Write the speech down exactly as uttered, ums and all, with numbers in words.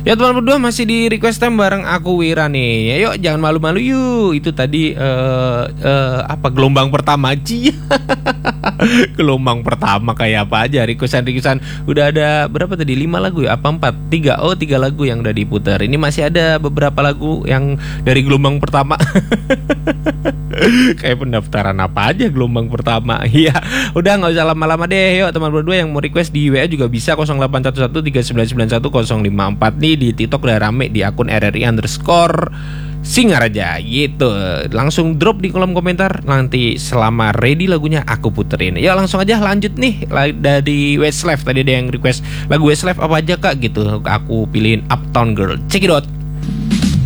Ya teman berdua masih di request time bareng aku Wira nih. Ayo jangan malu-malu yuk. Itu tadi uh, uh, apa gelombang pertama Ci. Gelombang pertama kayak apa aja requestan-requestan. Udah ada berapa tadi? lima lagu ya? Apa empat? tiga. Oh, tiga lagu yang udah diputar. Ini masih ada beberapa lagu yang dari gelombang pertama. Kayak pendaftaran apa aja gelombang pertama. Iya, udah nggak usah lama-lama deh. Yuk teman berdua yang mau request di W A juga bisa nol delapan satu satu tiga sembilan sembilan satu nol lima empat nih. Di TikTok udah rame di akun R R I underscore Singaraja gitu. Langsung drop di kolom komentar. Nanti selama ready lagunya aku puterin. Ya langsung aja lanjut nih. Dari Westlife tadi ada yang request lagu Westlife apa aja kak gitu. Aku pilihin Uptown Girl. Check it out.